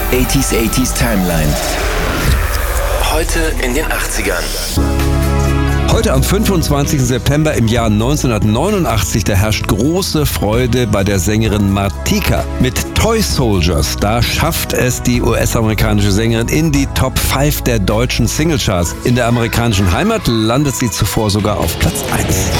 80s Timeline. Heute in den 80ern. Heute am 25. September im Jahr 1989, da herrscht große Freude bei der Sängerin Martika. Mit Toy Soldiers, da schafft es die US-amerikanische Sängerin in die Top 5 der deutschen Singlecharts. In der amerikanischen Heimat landet sie zuvor sogar auf Platz 1.